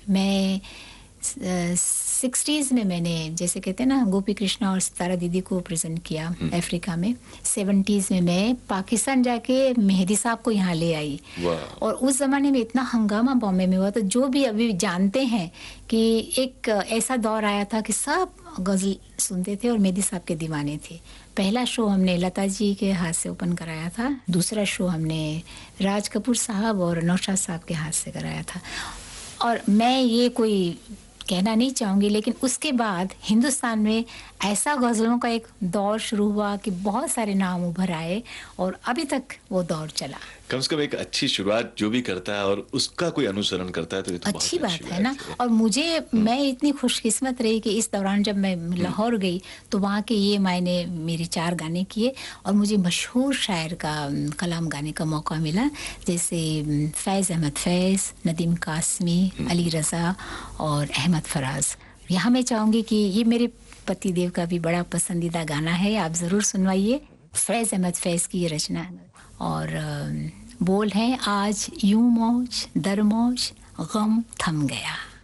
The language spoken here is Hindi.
मैं 60s में मैंने, जैसे कहते हैं ना, गोपी कृष्णा और सितारा दीदी को प्रेजेंट किया अफ्रीका में। 70s में मैं पाकिस्तान जाके मेहदी साहब को यहाँ ले आई। और उस ज़माने में इतना हंगामा बॉम्बे में हुआ, तो जो भी अभी जानते हैं कि एक ऐसा दौर आया था कि सब गज़ल सुनते थे और मेहदी साहब के दीवाने थे। पहला शो हमने लता जी के हाथ से ओपन कराया था, दूसरा शो हमने राज कपूर साहब और नौशाद साहब के हाथ से कराया था। और मैं ये कोई कहना नहीं चाहूँगी, लेकिन उसके बाद हिंदुस्तान में ऐसा गज़लों का एक दौर शुरू हुआ कि बहुत सारे नाम उभर आए और अभी तक वो दौर चला। कम से कम एक अच्छी शुरुआत जो भी करता है और उसका कोई अनुसरण करता है तो ये तो अच्छी बहुत बात है ना। और मुझे, मैं इतनी खुशकिस्मत रही कि इस दौरान जब मैं लाहौर गई तो वहाँ के ये मैंने मेरे 4 गाने किए और मुझे मशहूर शायर का कलाम गाने का मौका मिला, जैसे फैज़ अहमद फैज़, नदीम कासमी, अली रज़ा और अहमद फराज। यहाँ मैं चाहूँगी कि ये मेरे पतिदेव का भी बड़ा पसंदीदा गाना है, आप ज़रूर सुनवाइए। फैज़ अहमद फैज़ की ये रचना है और बोल हैं, आज यूं मौज दर मौज गम थम गया।